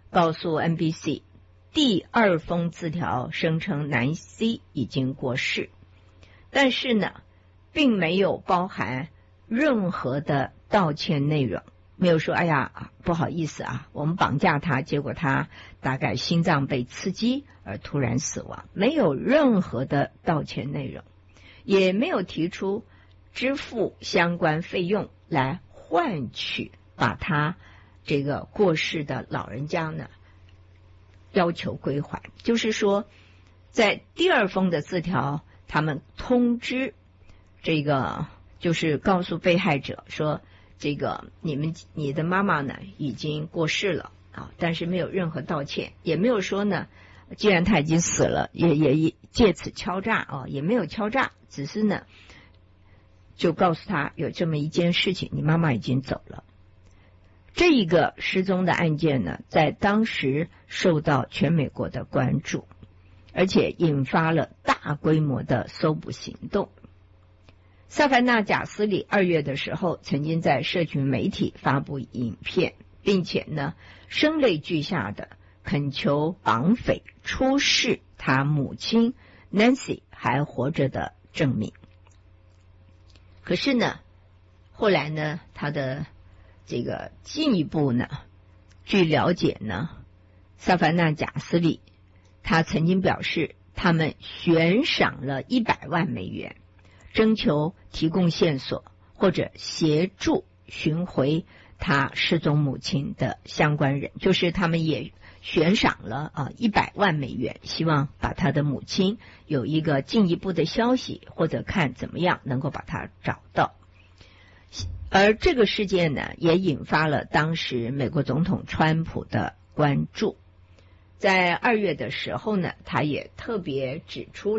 告诉 NBC， 第二封字条声称南希已经过世，但是呢，并没有包含任何的道歉内容，没有说哎呀不好意思啊，我们绑架他，结果他大概心脏被刺激而突然死亡，没有任何的道歉内容，也没有提出支付相关费用来换取把他这个过世的老人家呢要求归还。就是说在第二封的字条，他们通知这个，就是告诉被害者说，这个你的妈妈呢已经过世了啊，但是没有任何道歉，也没有说呢，既然他已经死了，也借此敲诈啊，也没有敲诈，只是呢就告诉他有这么一件事情，你妈妈已经走了。这一个失踪的案件呢，在当时受到全美国的关注，而且引发了大规模的搜捕行动。萨凡纳·贾斯里2月的时候曾经在社群媒体发布影片，并且呢声泪俱下的恳求绑匪出示他母亲 Nancy 还活着的证明。可是呢后来呢他的这个进一步呢，据了解呢，萨凡纳·贾斯里他曾经表示，他们悬赏了100万美元，征求提供线索或者协助寻回他失踪母亲的相关人，就是他们也悬赏了100万美元，希望把他的母亲有一个进一步的消息，或者看怎么样能够把他找到。而这个事件呢，也引发了当时美国总统川普的关注。在2月的时候呢，他也特别指出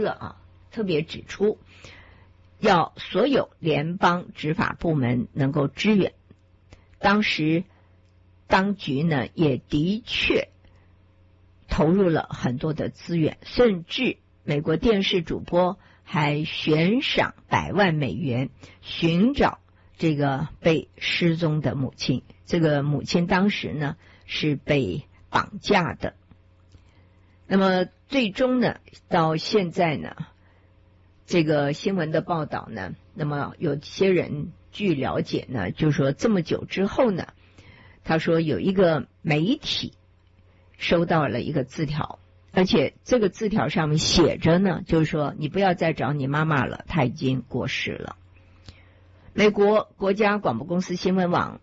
要所有联邦执法部门能够支援。当时当局呢也的确投入了很多的资源，甚至美国电视主播还悬赏100万美元寻找这个被失踪的母亲。这个母亲当时呢是被绑架的。那么最终呢，到现在呢，这个新闻的报道呢，那么有些人据了解呢，就说这么久之后呢，他说有一个媒体收到了一个字条，而且这个字条上面写着呢，就是说你不要再找你妈妈了，她已经过世了。美国国家广播公司新闻网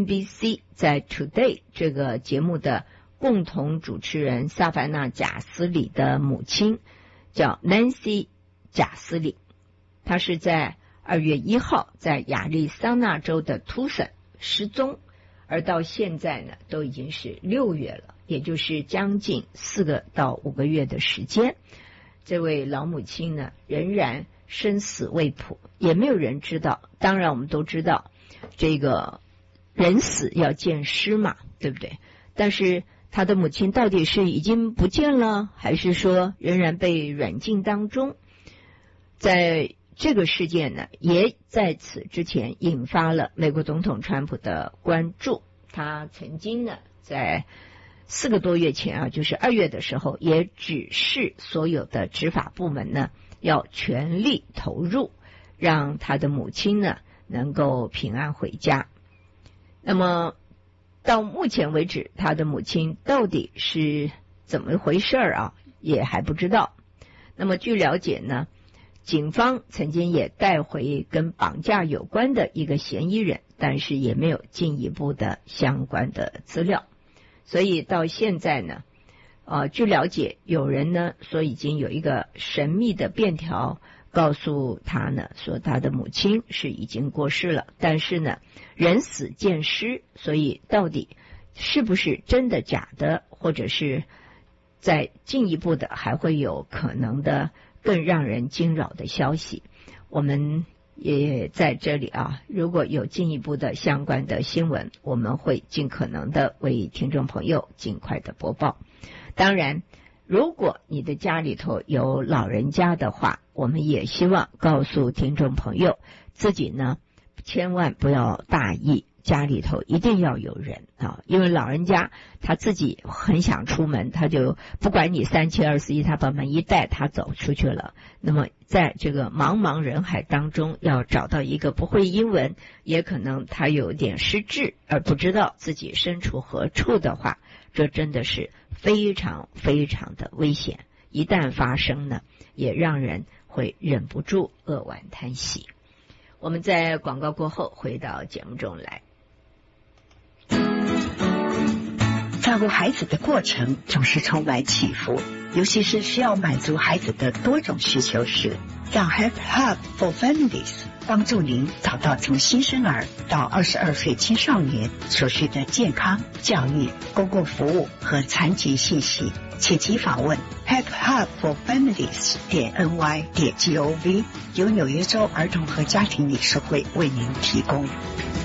NBC 在 Today 这个节目的共同主持人萨凡纳·贾斯里的母亲叫 Nancy 贾斯里，她是在2月1号在亚利桑那州的 Tucson 失踪，而到现在呢都已经是6月了，也就是将近4个到5个月的时间。这位老母亲呢仍然生死未卜，也没有人知道。当然我们都知道这个人死要见尸嘛，对不对？但是他的母亲到底是已经不见了，还是说仍然被软禁当中？在这个事件呢，也在此之前引发了美国总统川普的关注。他曾经呢在4个多月前就是2月的时候，也指示所有的执法部门呢要全力投入，让他的母亲呢能够平安回家。那么到目前为止，他的母亲到底是怎么回事也还不知道。那么据了解呢，警方曾经也带回跟绑架有关的一个嫌疑人，但是也没有进一步的相关的资料。所以到现在呢，据了解，有人呢说已经有一个神秘的便条告诉他呢，说他的母亲是已经过世了，但是呢人死见尸，所以到底是不是真的假的，或者是再进一步的还会有可能的更让人惊扰的消息，我们也在这里如果有进一步的相关的新闻，我们会尽可能的为听众朋友尽快的播报。当然如果你的家里头有老人家的话，我们也希望告诉听众朋友，自己呢千万不要大意， 家里头一定要有人啊，因为老人家他自己很想出门，他就不管你3721，他把门一带，他走出去了。那么在这个茫茫人海当中，要找到一个不会英文，也可能他有点失智而不知道自己身处何处的话，这真的是非常非常的危险。一旦发生呢，也让人会忍不住扼腕叹息。我们在广告过后回到节目中来。 照顾孩子的过程总是充满起伏，尤其是需要满足孩子的多种需求时，让 Help Hub for Families 帮助您找到从新生儿到22岁青少年所需的健康、教育、公共服务和残疾信息，请即访问 helphubforfamilies.ny.gov， 由纽约州儿童和家庭理事会为您提供。